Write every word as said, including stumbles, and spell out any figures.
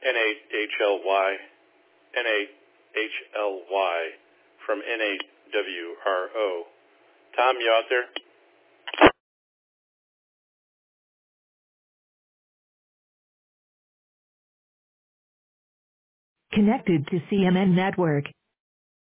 N A H L Y, N A H L Y from N A W R O. Tom, you out there? Connected to C M N Network.